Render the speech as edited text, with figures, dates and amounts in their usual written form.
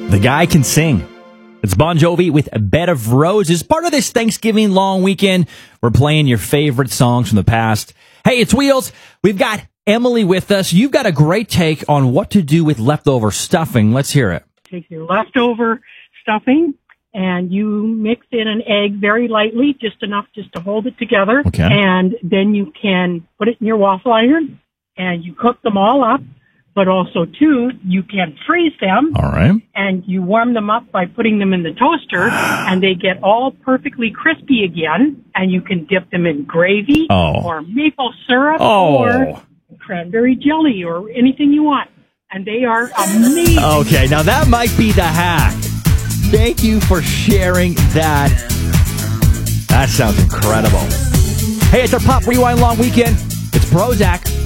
The guy can sing. It's Bon Jovi with A Bed of Roses. Part of this Thanksgiving long weekend, we're playing your favorite songs from the past. Hey, it's Wheels. We've got Emily with us. You've got a great take on what to do with leftover stuffing. Let's hear it. Take your leftover stuffing and you mix in an egg very lightly, just enough just to hold it together. Okay. And then you can put it in your waffle iron and you cook them all up. But also, too, you can freeze them. All right. And you warm them up by putting them in the toaster, and they get all perfectly crispy again. And you can dip them in gravy or maple syrup or cranberry jelly or anything you want. And they are amazing. Okay, now that might be the hack. Thank you for sharing that. That sounds incredible. Hey, it's our Pop Rewind Long Weekend. It's Prozac.